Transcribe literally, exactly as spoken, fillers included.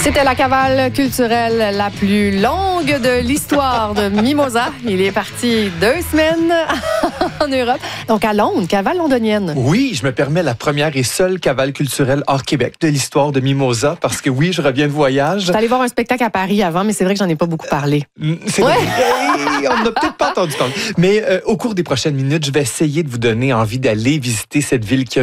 C'était la cavale culturelle la plus longue de l'histoire de Mimosa. Il est parti deux semaines en Europe. Donc à Londres, cavale londonienne. Oui, je me permets la première et seule cavale culturelle hors Québec de l'histoire de Mimosa parce que oui, je reviens de voyage. J'étais allée voir un spectacle à Paris avant, mais c'est vrai que j'en ai pas beaucoup parlé. C'est ouais. vrai, on n'a peut-être pas entendu parler. Mais euh, au cours des prochaines minutes, je vais essayer de vous donner envie d'aller visiter cette ville qui a